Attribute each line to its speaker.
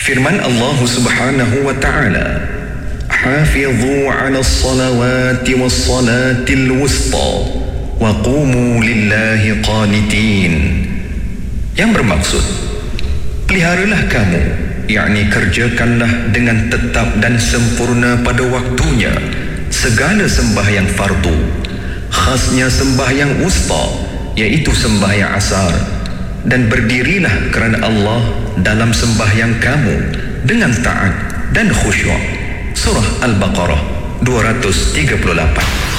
Speaker 1: Firman Allah Subhanahu wa ta'ala, "Hafidhu 'alas salawati was salatil wusta wa qumu lillahi qanitin." Yang bermaksud, peliharalah kamu, yakni kerjakanlah dengan tetap dan sempurna pada waktunya segala sembahyang fardu, khasnya sembahyang wusta, iaitu sembahyang asar, dan berdirilah kerana Allah dalam sembahyang kamu dengan taat dan khusyuk. Surah Al-Baqarah 238.